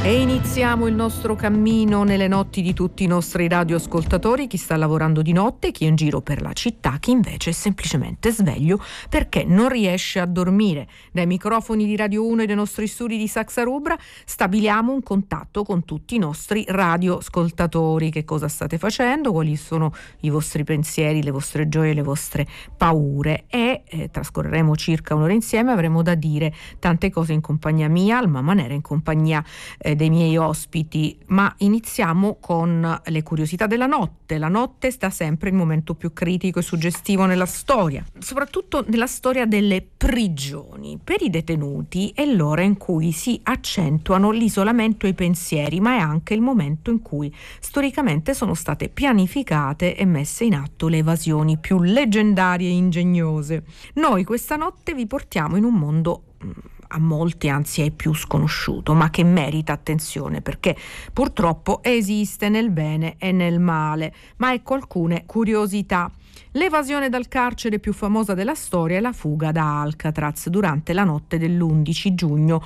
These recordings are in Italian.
E iniziamo il nostro cammino nelle notti di tutti i nostri radioascoltatori, chi sta lavorando di notte, chi è in giro per la città, chi invece è semplicemente sveglio perché non riesce a dormire. Dai microfoni di Radio 1 e dai nostri studi di Saxa Rubra stabiliamo un contatto con tutti i nostri radioascoltatori. Che cosa state facendo, quali sono i vostri pensieri, le vostre gioie, le vostre paure, e trascorreremo circa un'ora insieme. Avremo da dire tante cose in compagnia mia, Alma Manera in compagnia dei miei ospiti, ma iniziamo con le curiosità della notte. La notte sta sempre il momento più critico e suggestivo nella storia, soprattutto nella storia delle prigioni. Per i detenuti è l'ora in cui si accentuano l'isolamento e i pensieri, ma è anche il momento in cui storicamente sono state pianificate e messe in atto le evasioni più leggendarie e ingegnose. Noi questa notte vi portiamo in un mondo a molti, anzi è più sconosciuto, ma che merita attenzione perché purtroppo esiste nel bene e nel male. Ma ecco alcune curiosità. L'evasione dal carcere più famosa della storia è la fuga da Alcatraz durante la notte dell'11 giugno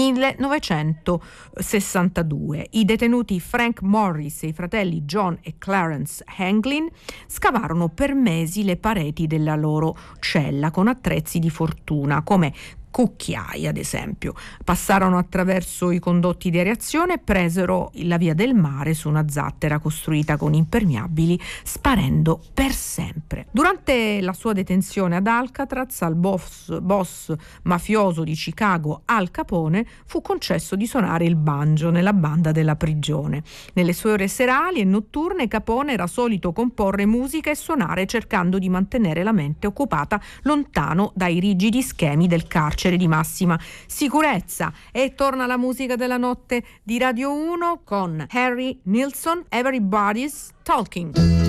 1962. I detenuti Frank Morris e i fratelli John e Clarence Hanglin scavarono per mesi le pareti della loro cella con attrezzi di fortuna come cucchiai, ad esempio. Passarono attraverso i condotti di areazione e presero la via del mare su una zattera costruita con impermeabili, sparendo per sempre. Durante la sua detenzione ad Alcatraz, al boss mafioso di Chicago Al Capone fu concesso di suonare il banjo nella banda della prigione. Nelle sue ore serali e notturne Capone era solito comporre musica e suonare, cercando di mantenere la mente occupata lontano dai rigidi schemi del carcere di massima sicurezza. E torna la musica della notte di Radio 1 con Harry Nilsson, Everybody's Talking.